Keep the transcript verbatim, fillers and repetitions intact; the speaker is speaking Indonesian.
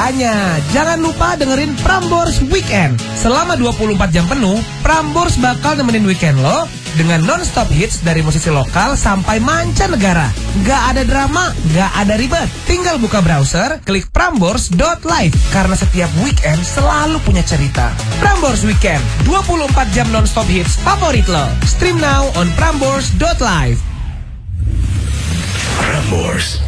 Makanya, jangan lupa dengerin Prambors Weekend. Selama dua puluh empat jam penuh, Prambors bakal nemenin weekend lo dengan non-stop hits dari musisi lokal sampai mancanegara. Gak ada drama, gak ada ribet. Tinggal buka browser, klik prambors dot live. Karena setiap weekend selalu punya cerita. Prambors Weekend, dua puluh empat jam non-stop hits favorit lo. Stream now on prambors dot live. Prambors.